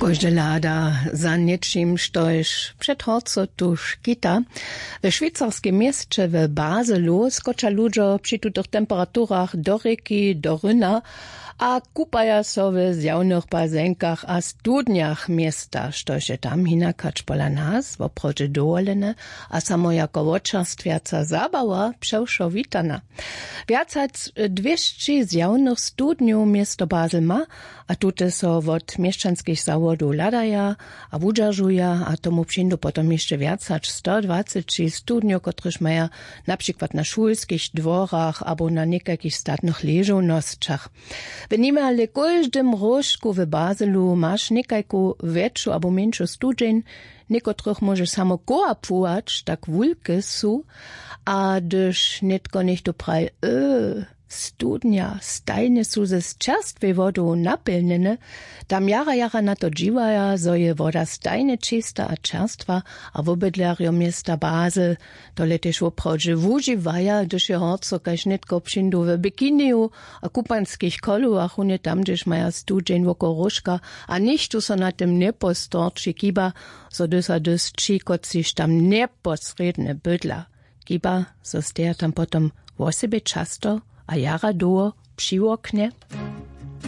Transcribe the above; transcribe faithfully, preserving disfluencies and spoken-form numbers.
Božde lada za niečím, štož před horco tuž kita. We švýcarskim mieście w Baselu skoča ľuďo pri tutych temperaturach do rieky, do ryna a kupaja so w zjawnych bazenkach a studniach miesta, štož je tam hinakać pola nas, w oprodzie doolene, a samo jako wočerstwiaca zabawa przewszo witana. Viac dwieście zjawnych studniów miesto Basel ma, a tute so wot mieszczanskich zawodów ladaja, a wudżarżuja, a tomu przyjdą potom jeszcze więcej sto dwadzieścia studniów, których mają na przykład na szulskich dworach albo na niekakich statnych leżownościach. W niemal każdym rożku w Baselu masz niekajku większą albo mniejszą studzień, niekotrych może samo koła pływać, tak wulky są, a gdyż nitko nicht do praj, yy, studnia, stajne są ze czerstwej wodą napełnione, tam jara jara na to dziwaja, zo je woda stajne czysta a czerstwa, a w obydlerju miasta Basel to letež oprodzie wuživaja, gdyż je horco kaž nitko přindu w bikiniu a kupanskich koluach, unie tam, gdyż maja studzień woko różka, a nichtu so na tym nepostorči kiba, so dysa dys čikot sich tam neposredne bydla. Kiba, so steja tam potom wo sebe často a jara do przy oknie.